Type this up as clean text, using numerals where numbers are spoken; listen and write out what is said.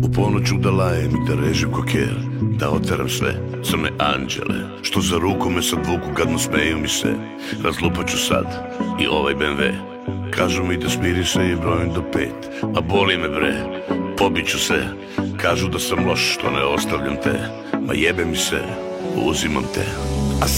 U ponoću da lajem i da režim koker, da oteram sve crne anđele što za ruku me sad vuku, gadno smeju mi se. Razlupaću sad i ovaj BMW. Kažu mi da smiri se i brojim do 5, a boli me bre, pobiću se. Kažu da sam loš što ne ostavljam te, ma jebe mi se, uzimam te.